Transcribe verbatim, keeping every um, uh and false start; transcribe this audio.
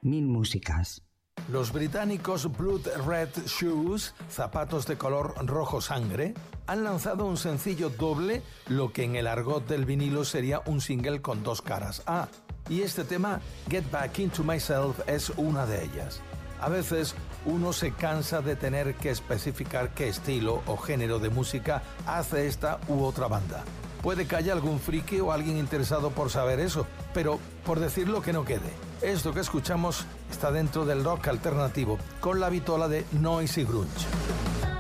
mil músicas. Los británicos Blood Red Shoes, zapatos de color rojo sangre, han lanzado un sencillo doble, lo que en el argot del vinilo sería un single con dos caras A. Y este tema, Get Back Into Myself, es una de ellas. A veces uno se cansa de tener que especificar qué estilo o género de música hace esta u otra banda. Puede que haya algún friki o alguien interesado por saber eso, pero por decirlo que no quede. Esto que escuchamos está dentro del rock alternativo, con la vitola de noise y grunge.